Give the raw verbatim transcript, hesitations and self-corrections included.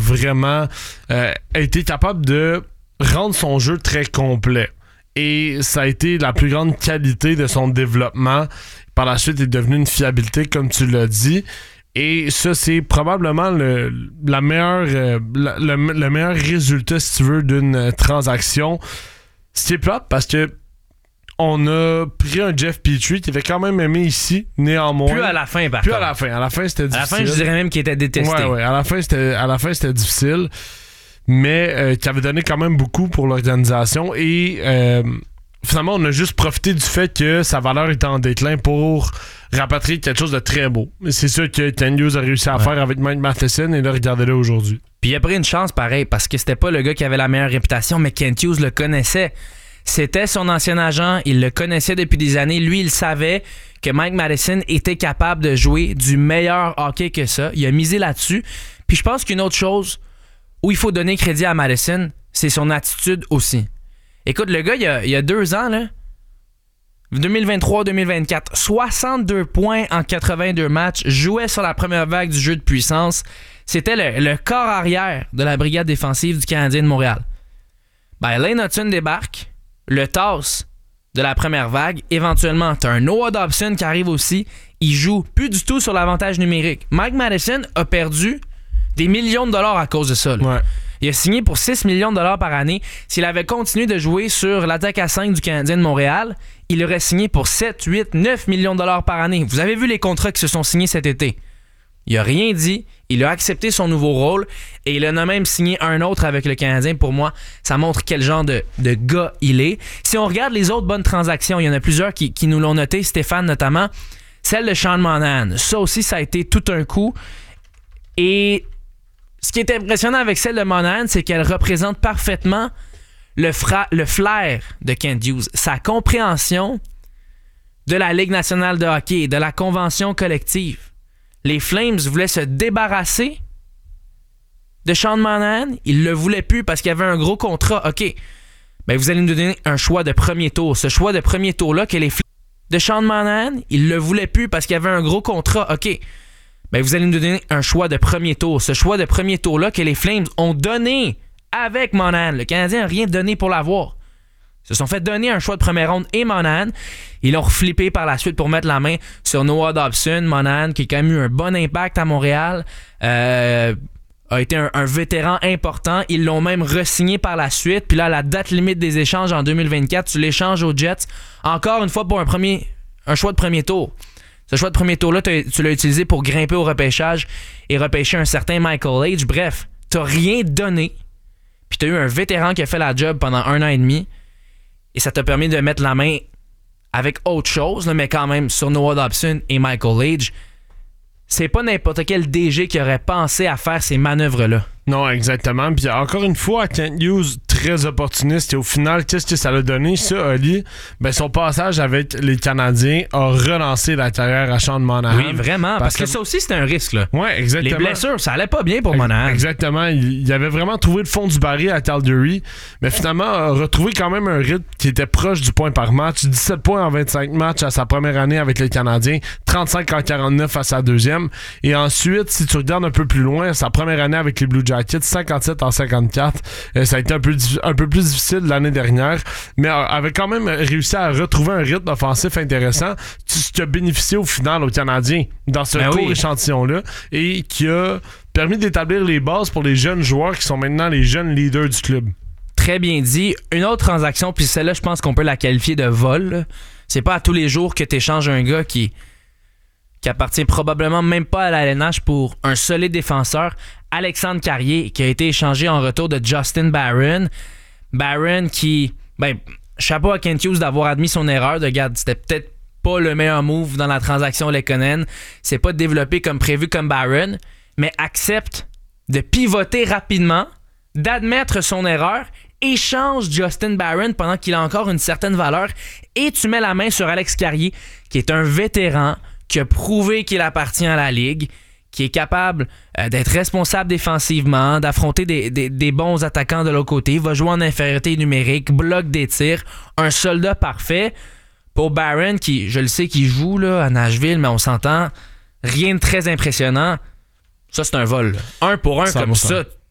vraiment euh, été capable de rendre son jeu très complet. Et ça a été la plus grande qualité de son développement. Par la suite, il est devenu une fiabilité, comme tu l'as dit. Et ça, c'est probablement le, la meilleure, euh, la, le, le meilleur résultat, si tu veux, d'une euh, transaction. C'est plate parce que on a pris un Jeff Petrie qui était quand même aimé ici, néanmoins. Plus à la fin, par Plus contre. à la fin. À la fin, c'était difficile. À la fin, je dirais même qu'il était détesté. Ouais, ouais. À la fin, c'était, à la fin, c'était difficile. Mais euh, qui avait donné quand même beaucoup pour l'organisation. Et euh, finalement, on a juste profité du fait que sa valeur était en déclin pour rapatrier quelque chose de très beau. Et c'est ça que Kent Hughes a réussi à ouais. faire avec Mike Matheson. Et là, regardez-le aujourd'hui. Puis il a pris une chance pareil, parce que c'était pas le gars qui avait la meilleure réputation, mais Kent Hughes le connaissait. C'était son ancien agent, il le connaissait depuis des années. Lui, il savait que Mike Matheson était capable de jouer du meilleur hockey que ça. Il a misé là-dessus. Puis je pense qu'une autre chose où il faut donner crédit à Matheson, c'est son attitude aussi. Écoute, le gars, il y a, il y a deux ans, là, deux mille vingt-trois deux mille vingt-quatre, soixante-deux points en quatre-vingt-deux matchs, jouait sur la première vague du jeu de puissance. C'était le, le corps arrière de la brigade défensive du Canadien de Montréal. Ben, Lane Hutton débarque, le tasse de la première vague. Éventuellement, t'as un Noah Dobson qui arrive aussi. Il joue plus du tout sur l'avantage numérique. Mike Matheson a perdu des millions de dollars à cause de ça. Ouais. Il a signé pour six millions de dollars par année. S'il avait continué de jouer sur l'attaque à cinq du Canadien de Montréal, il aurait signé pour sept, huit, neuf millions de dollars par année. Vous avez vu les contrats qui se sont signés cet été. Il a rien dit. Il a accepté son nouveau rôle et il en a même signé un autre avec le Canadien. Pour moi, ça montre quel genre de, de gars il est. Si on regarde les autres bonnes transactions, il y en a plusieurs qui, qui nous l'ont noté, Stéphane notamment, celle de Sean Monahan. Ça aussi, ça a été tout un coup. Et ce qui est impressionnant avec celle de Monahan, c'est qu'elle représente parfaitement le, fra- le flair de Kent Hughes, sa compréhension de la Ligue nationale de hockey, de la convention collective. Les Flames voulaient se débarrasser de Sean Monahan. Ils le voulaient plus parce qu'il y avait un gros contrat. OK, ben vous allez nous donner un choix de premier tour. Ce choix de premier tour-là que les Flames de Sean Monahan, ils le voulaient plus parce qu'il y avait un gros contrat. OK, ben vous allez nous donner un choix de premier tour. Ce choix de premier tour-là que les Flames ont donné avec Monahan. Le Canadien n'a rien donné pour l'avoir. Ils se sont fait donner un choix de première ronde et Monahan. Ils l'ont reflippé par la suite pour mettre la main sur Noah Dobson. Monahan, qui a quand même eu un bon impact à Montréal, euh, a été un, un vétéran important. Ils l'ont même re-signé par la suite. Puis là, la date limite des échanges en deux mille vingt-quatre, tu l'échanges aux Jets. Encore une fois pour un, premier, un choix de premier tour. Ce choix de premier tour-là, tu l'as utilisé pour grimper au repêchage et repêcher un certain Michael Age. Bref, tu n'as rien donné. Puis tu as eu un vétéran qui a fait la job pendant un an et demi. Et ça t'a permis de mettre la main avec autre chose, là, mais quand même sur Noah Dobson et Michael Age. C'est pas n'importe quel D G qui aurait pensé à faire ces manœuvres-là. Non, exactement. Puis encore une fois, Kent Hughes, très opportuniste. Et au final, qu'est-ce que ça l'a donné, ça, Oli? Ben, son passage avec les Canadiens a relancé la carrière à Sean Monahan. Oui, vraiment. Parce, parce que, que ça aussi, c'était un risque, là. Ouais, exactement. Les blessures, ça allait pas bien pour Monahan. Exactement. Il, il avait vraiment trouvé le fond du baril à Calgary. Mais finalement, a retrouvé quand même un rythme qui était proche du point par match. dix-sept points en vingt-cinq matchs à sa première année avec les Canadiens. trente-cinq en quarante-neuf à sa deuxième. Et ensuite, si tu regardes un peu plus loin, sa première année avec les Blue Jackets, cinquante-sept en cinquante-quatre. Euh, ça a été un peu, un peu plus difficile l'année dernière, mais euh, avait quand même réussi à retrouver un rythme offensif intéressant, ce qui a bénéficié au final aux Canadiens dans ce ben court oui. échantillon-là et qui a permis d'établir les bases pour les jeunes joueurs qui sont maintenant les jeunes leaders du club. Très bien dit. Une autre transaction, puis celle-là, je pense qu'on peut la qualifier de vol. Là. C'est pas à tous les jours que tu échanges un gars qui qui appartient probablement même pas à la L N H pour un solide défenseur, Alexandre Carrier, qui a été échangé en retour de Justin Barron. Barron qui, ben, chapeau à Kent Hughes d'avoir admis son erreur. De regarde, c'était peut-être pas le meilleur move dans la transaction Lekkonen. C'est pas développé comme prévu comme Barron, mais accepte de pivoter rapidement, d'admettre son erreur, échange Justin Barron pendant qu'il a encore une certaine valeur et tu mets la main sur Alex Carrier, qui est un vétéran, qui a prouvé qu'il appartient à la Ligue, qui est capable euh, d'être responsable défensivement, d'affronter des, des, des bons attaquants de l'autre côté, va jouer en infériorité numérique, bloque des tirs, un soldat parfait. Pour Barron, qui, je le sais qu'il joue là, à Nashville, mais on s'entend, rien de très impressionnant. Ça, c'est un vol. Là. Un pour un cent pour cent. comme ça,